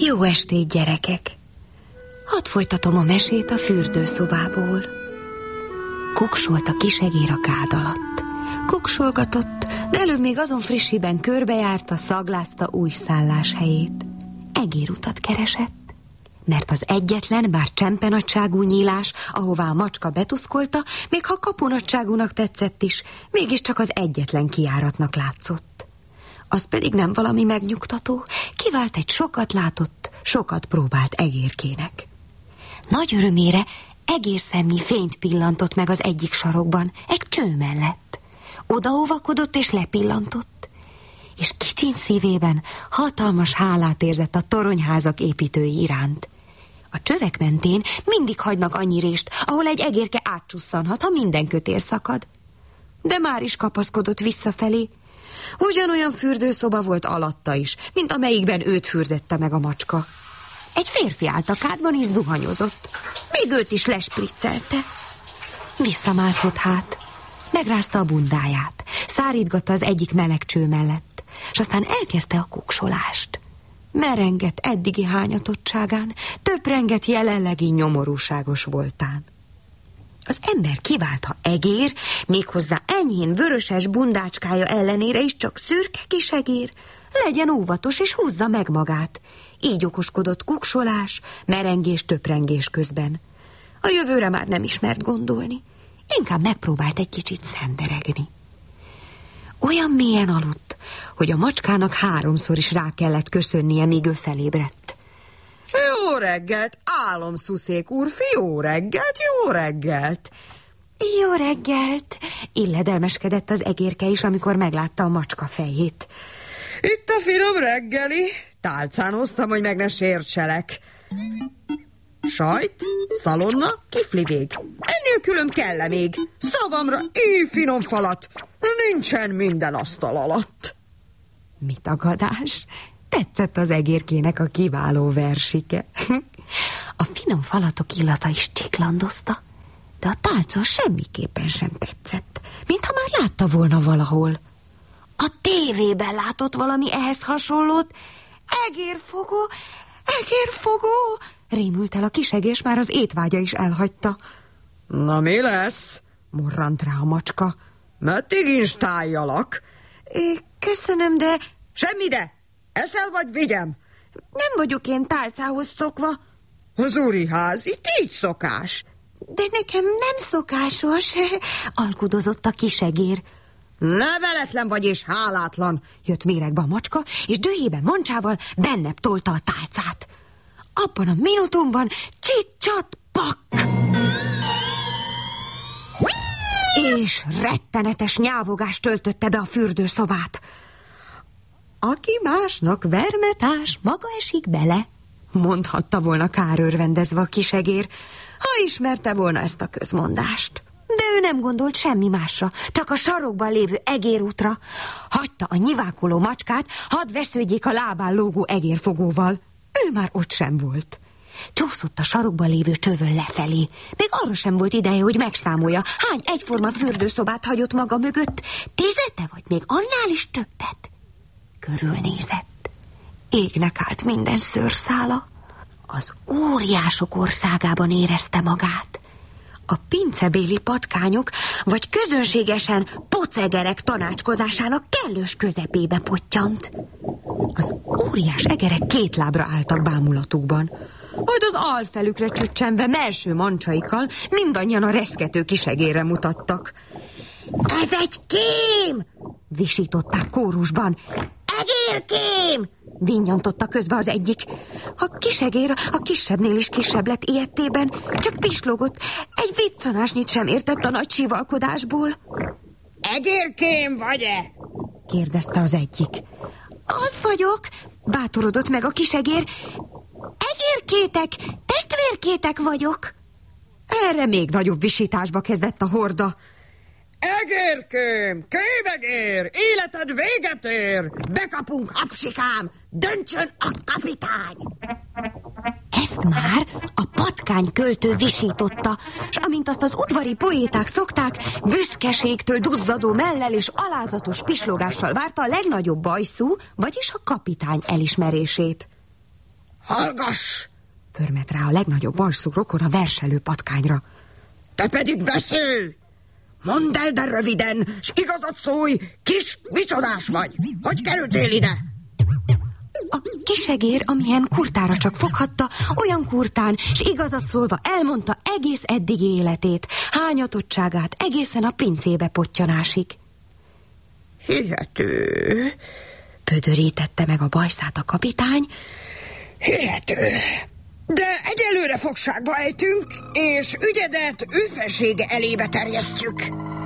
Jó estét, gyerekek! Hadd folytatom a mesét a fürdőszobából. Kuksolt a kisegér a kád alatt. Kuksolgatott, de előbb még azon frissiben körbejárta, szaglázta új szálláshelyét. Egérutat keresett, mert az egyetlen, bár csempenagyságú nyílás, ahová a macska betuszkolta, még ha kapunagyságúnak tetszett is, mégiscsak az egyetlen kijáratnak látszott. Az pedig nem valami megnyugtató, kivált egy sokat látott, sokat próbált egérkének. Nagy örömére egérszemnyi fényt pillantott meg az egyik sarokban, egy cső mellett. Odaóvakodott és lepillantott, és kicsiny szívében hatalmas hálát érzett a toronyházak építői iránt. A csövek mentén mindig hagynak annyi rést, ahol egy egérke átcsusszanhat, ha minden kötél szakad. De már is kapaszkodott visszafelé. Ugyanolyan fürdőszoba volt alatta is, mint amelyikben őt fürdette meg a macska. Egy férfi állt a kádban és zuhanyozott. Még őt is lespriccelte. Visszamászott hát. Megrázta a bundáját. Szárítgatta az egyik meleg cső mellett, és aztán elkezdte a kuksolást. Merengett eddigi hányatottságán, töprengett jelenlegi nyomorúságos voltán. Az ember kivált, ha egér, méghozzá enyhén vöröses bundácskája ellenére is csak szürke kis egér. Legyen óvatos és húzza meg magát. Így okoskodott kuksolás, merengés, töprengés közben. A jövőre már nem ismert gondolni. Inkább megpróbált egy kicsit szenderegni. Olyan mélyen aludt, hogy a macskának 3-szor is rá kellett köszönnie, míg ő felébredt. Jó reggelt, álomszuszék úrfi, jó reggelt, jó reggelt! Jó reggelt! Illedelmeskedett az egérke is, amikor meglátta a macska fejét. Itt a finom reggeli, tálcán hoztam, hogy meg ne sértselek. Sajt, szalonna, kiflivég. Ennél külön kell-e még? Szavamra, finom falat. Nincsen minden asztal alatt. Mi tagadás? Tetszett az egérkének a kiváló versike. A finom falatok illata is csiklandozta, de a tálca semmiképpen sem tetszett, mintha már látta volna valahol. A tévében látott valami ehhez hasonlót. Egérfogó, egérfogó! Rémült el a kisegér, és már az étvágya is elhagyta. Na mi lesz? Morrant rá a macska. Meddig instáljalak? Köszönöm, de... Semmi de! Eszel vagy vigyem? Nem vagyok én tálcához szokva. Az úri ház, itt így szokás. De nekem nem szokásos, alkudozott a kisegér. Neveletlen vagy és hálátlan, jött méregbe a macska, és dühében mancsával bennebb tolta a tálcát. Abban a minutumban csit-csat, pak! És rettenetes nyávogás töltötte be a fürdőszobát. Aki másnak vermetás, maga esik bele, mondhatta volna kárőrvendezve a kisegér, ha ismerte volna ezt a közmondást. De ő nem gondolt semmi másra, csak a sarokban lévő egérútra. Hagyta a nyivákoló macskát, hadd vesződjék a lábán lógó egérfogóval. Ő már ott sem volt. Csúszott a sarokban lévő csövön lefelé. Még arra sem volt ideje, hogy megszámolja, hány egyforma fürdőszobát hagyott maga mögött. 10 vagy még annál is többet. Körülnézett. Égnek állt minden szőrszála. Az óriások országában érezte magát. A pincebéli patkányok vagy közönségesen pocegerek tanácskozásának kellős közepébe pottyant. Az óriás egerek 2 lábra álltak bámulatukban, majd az alfelükre csüccsenve melső mancsaikkal mindannyian a reszkető kisegérre mutattak. Ez egy kém! Visították kórusban. Egérkém! Vinnyontotta közbe az egyik. A kisegér a kisebbnél is kisebb lett ilyettében, csak pislogott, egy viccanásnyit sem értett a nagy sívalkodásból. Egérkém vagy-e? kérdezte az egyik. Az vagyok, bátorodott meg a kisegér. Egérkétek, testvérkétek vagyok. Erre még nagyobb visításba kezdett a horda. Egérkém, kémegér, életed véget ér! Bekapunk, apsikám, döntsön a kapitány! Ezt már a patkány költő visította, s amint azt az udvari poéták szokták, büszkeségtől duzzadó mellel és alázatos pislogással várta a legnagyobb bajszú, vagyis a kapitány elismerését. Hallgass! Förmet rá a legnagyobb bajszú rokon a verselő patkányra. Te pedig beszélj! Mondd el, de röviden, s igazat szólj, kis micsodás vagy! Hogy kerültél ide? A kisegér, amilyen kurtára csak foghatta, olyan kurtán, s igazat szólva elmondta egész eddigi életét, hányatottságát egészen a pincébe pottyanásig. Hihető. Pödörítette meg a bajszát a kapitány. Hihető. De egyelőre fogságba ejtünk, és ügyedet ő felsége elébe terjesztjük.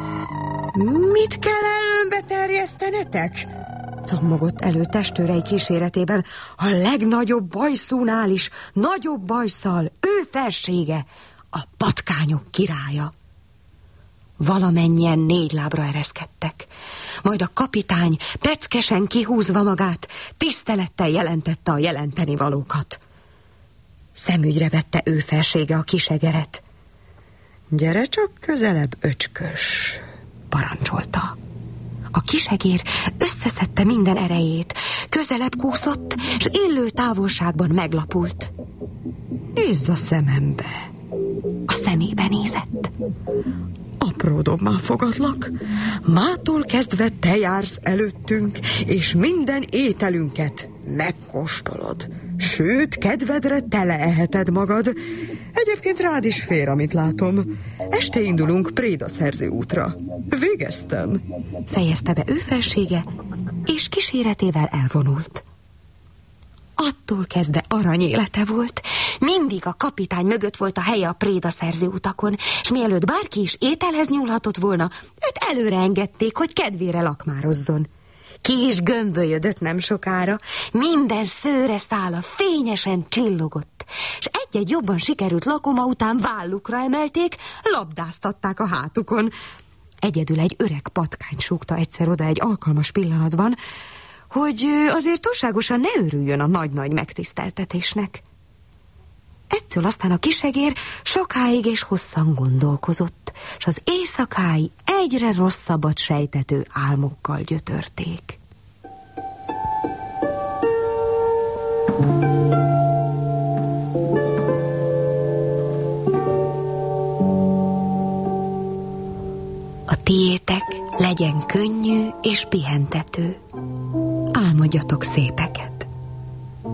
Mit kell előnbe terjesztenetek? Cammogott elő testőrei kíséretében a legnagyobb bajszúnál is nagyobb bajszal ő felsége, a patkányok királya. Valamennyien 4 lábra ereszkedtek, majd a kapitány peckesen kihúzva magát tisztelettel jelentette a jelenteni valókat. Szemügyre vette ő felsége a kisegeret. Gyere csak közelebb, öcskös, parancsolta. A kisegér összeszedte minden erejét, közelebb kúszott, s illő távolságban meglapult. Nézz a szemembe. A szemébe nézett. Apródom, már fogadlak. Mától kezdve te jársz előttünk, és minden ételünket megkóstolod. Sőt, kedvedre tele eheted magad. Egyébként rád is fér, amit látom. Este indulunk Préda szerző útra. Végeztem. Fejezte be ő felsége, és kíséretével elvonult. Attól kezdve aranyélete volt. Mindig a kapitány mögött volt a helye a Préda szerző utakon, és mielőtt bárki is ételhez nyúlhatott volna, őt előre engedték, hogy kedvére lakmározzon. Ki is gömbölyödött nem sokára, minden szőre szála fényesen csillogott, és egy-egy jobban sikerült lakoma után vállukra emelték, labdáztatták a hátukon. Egyedül egy öreg patkány súgta egyszer oda egy alkalmas pillanatban, hogy azért túlságosan ne örüljön a nagy-nagy megtiszteltetésnek. Ettől aztán a kisegér sokáig és hosszan gondolkozott, és az éjszakái egyre rosszabbat sejtető álmokkal gyötörték. A tiétek legyen könnyű és pihentető. Álmodjatok szépek!